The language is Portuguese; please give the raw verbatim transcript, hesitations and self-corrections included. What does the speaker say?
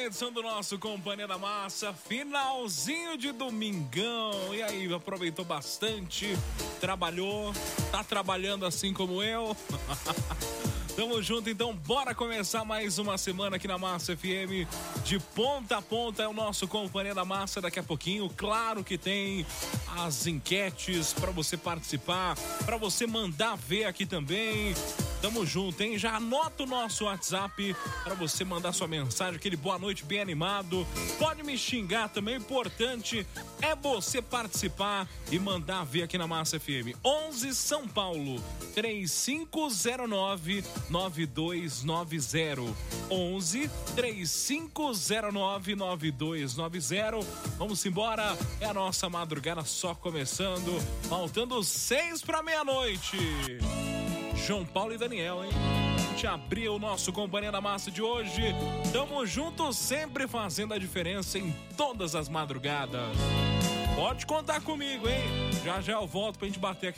edição do nosso Companhia da Massa, finalzinho de domingão. E aí, aproveitou bastante, trabalhou, tá trabalhando assim como eu? Tamo junto, então bora começar mais uma semana aqui na Massa F M. De ponta a ponta é o nosso Companhia da Massa. Daqui a pouquinho, claro que tem as enquetes para você participar, para você mandar ver aqui também. Tamo junto, hein? Já anota o nosso WhatsApp para você mandar sua mensagem, aquele boa noite bem animado. Pode me xingar também, o importante é você participar e mandar ver aqui na Massa F M. onze São Paulo, três cinco zero nove, nove dois nove zero. onze, três cinco zero nove, nove dois nove zero. Vamos embora, é a nossa madrugada só começando, faltando seis para meia-noite. João Paulo e Daniel, hein? A gente abriu o nosso Companhia da Massa de hoje. Tamo juntos, sempre fazendo a diferença em todas as madrugadas. Pode contar comigo, hein? Já já eu volto pra gente bater aqui.